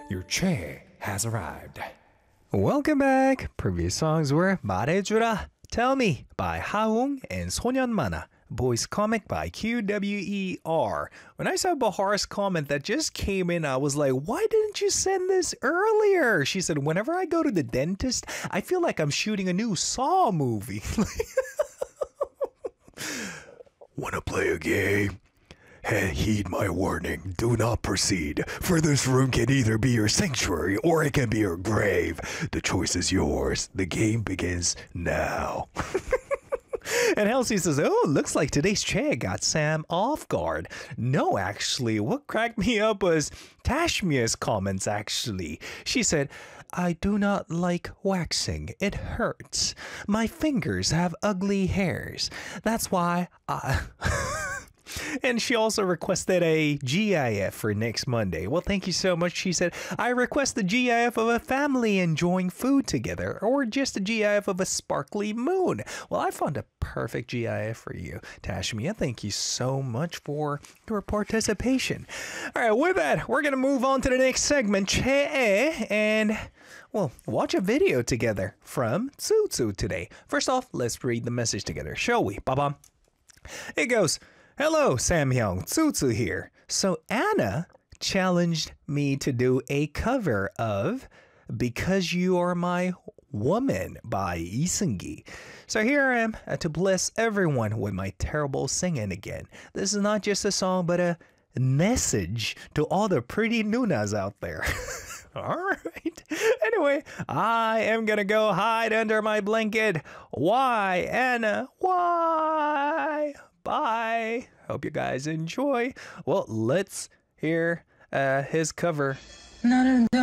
Your chair has arrived. Welcome back. Previous songs were 말해주라, Tell Me by Haung and 소년만화. Boys Comic by QWER. When I saw Bahar's comment that just came in, I was like, why didn't you send this earlier? She said, whenever I go to the dentist, I feel like I'm shooting a new Saw movie. Wanna play a game? Heed my warning. Do not proceed, for this room can either be your sanctuary or it can be your grave. The choice is yours. The game begins now. And Halsey says, oh, looks like today's chair got Sam off guard. No, actually, what cracked me up was Tashmia's comments, actually. She said, I do not like waxing. It hurts. My fingers have ugly hairs. That's why I... And she also requested a GIF for next Monday. Well, thank you so much. She said, I request the GIF of a family enjoying food together, or just a GIF of a sparkly moon. Well, I found a perfect GIF for you, Tashmia. Thank you so much for your participation. All right, with that, we're going to move on to the next segment, Che'e, and, well, watch a video together from Tsutsu today. First off, let's read the message together, shall we? Ba-bam. It goes, hello, Samhyung, Tsutsu here. So Anna challenged me to do a cover of Because You Are My Woman by Lee Seung-gi. So here I am to bless everyone with my terrible singing again. This is not just a song, but a message to all the pretty nunas out there. Alright. Anyway, I am gonna go hide under my blanket. Why, Anna? Why? Bye. Hope you guys enjoy. Well, let's hear his cover.